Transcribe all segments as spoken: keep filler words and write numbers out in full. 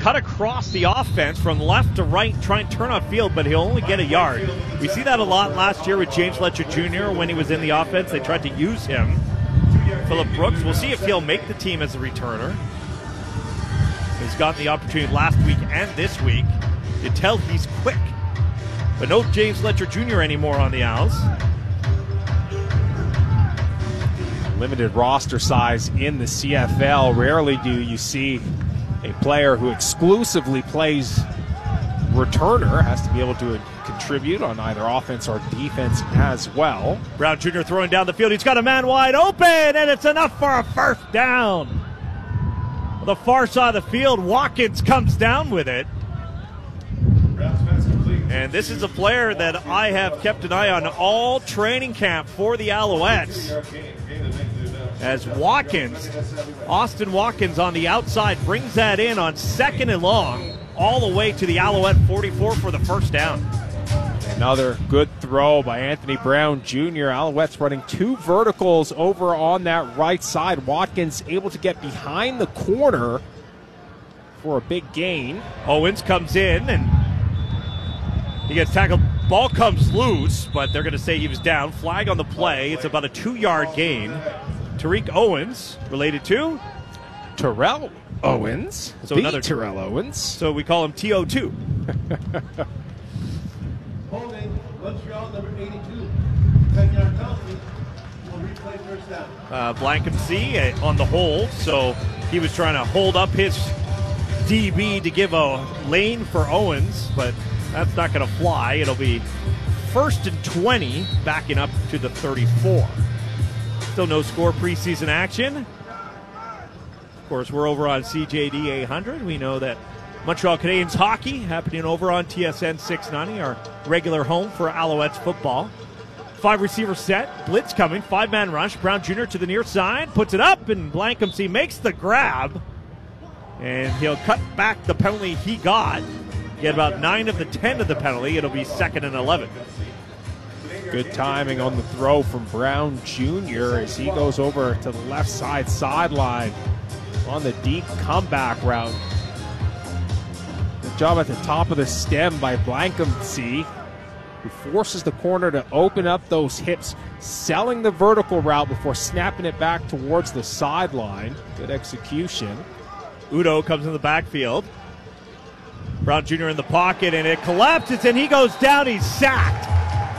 cut across the offense from left to right, try and turn on field, but he'll only get a yard. We see that a lot last year with James Letcher Junior When he was in the offense, they tried to use him. Phillip Brooks, we'll see if he'll make the team as a returner. He's gotten the opportunity last week and this week. You tell he's quick. But no James Letcher Junior anymore on the Owls. Limited roster size in the C F L. Rarely do you see a player who exclusively plays returner, has to be able to contribute on either offense or defense as well. Brown Junior throwing down the field. He's got a man wide open, and it's enough for a first down. On the far side of the field, Watkins comes down with it. And this is a player that I have kept an eye on all training camp for the Alouettes. As Watkins, Austin Watkins on the outside, brings that in on second and long, all the way to the Alouette forty-four for the first down. Another good throw by Anthony Brown Junior Alouettes running two verticals over on that right side. Watkins able to get behind the corner for a big gain. Owens comes in and he gets tackled. Ball comes loose, but they're going to say he was down. Flag on the play. It's about a two-yard gain. Tariq Owens, related to? Terrell Owens. So the another Terrell Owens. So we call him T O two. Holding, Montreal, number eighty-two. ten-yard penalty. Will replay first down. Uh, Blankensee on the hold, so he was trying to hold up his D B to give a lane for Owens, but that's not going to fly. It'll be first and twenty, backing up to the thirty-four. Still no score preseason action. Of course, we're over on C J D eight hundred. We know that Montreal Canadiens hockey happening over on T S N six ninety, our regular home for Alouettes football. Five receiver set, blitz coming, five-man rush. Brown Junior to the near side, puts it up, and Blankensee makes the grab. And he'll cut back the penalty he got. Get about nine of the ten of the penalty. It'll be second and eleven. Good timing on the throw from Brown Junior as he goes over to the left side sideline on the deep comeback route. Good job at the top of the stem by Blankensee, who forces the corner to open up those hips, selling the vertical route before snapping it back towards the sideline. Good execution. Udo comes in the backfield. Brown Junior in the pocket, and it collapses, and he goes down. He's sacked.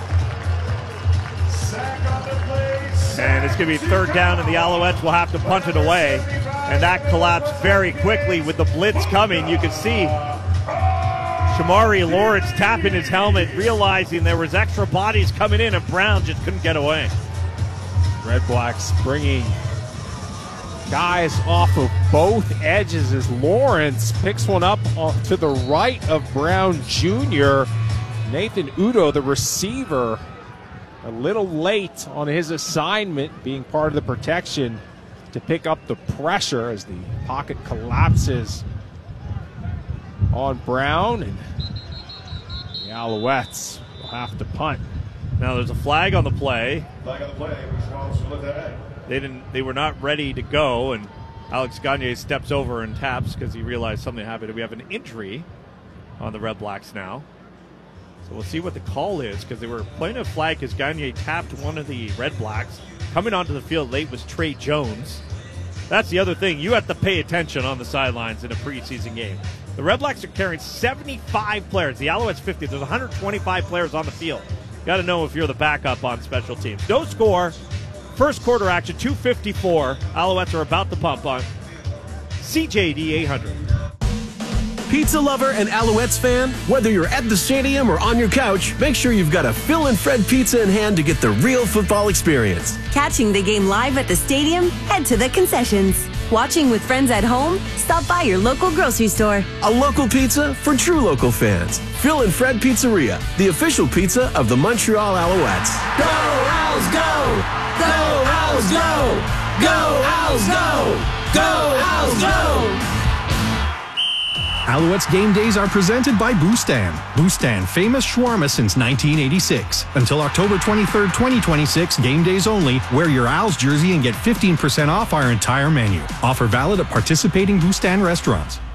And it's going to be third down, and the Alouettes will have to punt it away. And that collapsed very quickly with the blitz coming. You can see Shamari Lawrence tapping his helmet, realizing there was extra bodies coming in, and Brown just couldn't get away. Red Blacks bringing guys off of both edges as Lawrence picks one up to the right of Brown Junior Nathan Udo, the receiver, a little late on his assignment, being part of the protection to pick up the pressure as the pocket collapses on Brown, and the Alouettes will have to punt. Now there's a flag on the play. Flag on the play. Which ones will look at? They didn't. They were not ready to go, and Alex Gagne steps over and taps because he realized something happened. We have an injury on the Red Blacks now. So we'll see what the call is, because they were playing a flag because Gagne tapped one of the Red Blacks. Coming onto the field late was Trey Jones. That's the other thing. You have to pay attention on the sidelines in a preseason game. The Red Blacks are carrying seventy-five players. The Alouettes fifty. There's one hundred twenty-five players on the field. Got to know if you're the backup on special teams. No score. First quarter action, two fifty-four. Alouettes are about to pump on C J D eight hundred. Pizza lover and Alouettes fan, whether you're at the stadium or on your couch, make sure you've got a Phil and Fred pizza in hand to get the real football experience. Catching the game live at the stadium? Head to the concessions. Watching with friends at home? Stop by your local grocery store. A local pizza for true local fans. Phil and Fred Pizzeria, the official pizza of the Montreal Alouettes. Go, Owls, go! Go, Owls, go! Go, Owls, go! Go, Owls, go! Alouettes game days are presented by Boustan. Boustan, famous shawarma since nineteen eighty-six. Until October twenty-third, twenty twenty-six, game days only. Wear your Owls jersey and get fifteen percent off our entire menu. Offer valid at participating Boustan restaurants.